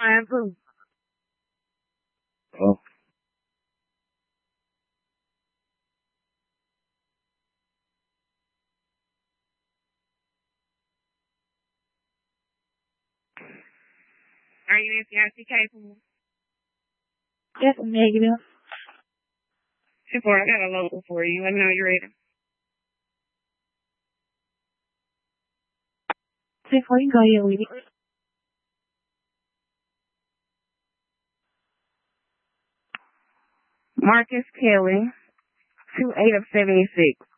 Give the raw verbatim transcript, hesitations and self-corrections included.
Mine too. Oh. Are you N C I C capable? That's negative. Before I got a local for you. Let me know you're ready. Before you go ahead with it. Marcus Kelly, two eight of seventy six.